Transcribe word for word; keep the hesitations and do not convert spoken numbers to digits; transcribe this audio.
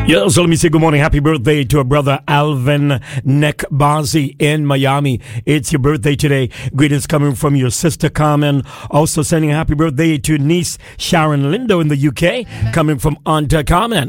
Yeah, so let me say good morning. Happy birthday to our brother Alvin Nekbazi in Miami. It's your birthday today. Greetings coming from your sister Carmen. Also sending a happy birthday to niece Sharon Lindo in the U K, coming from Aunt Carmen.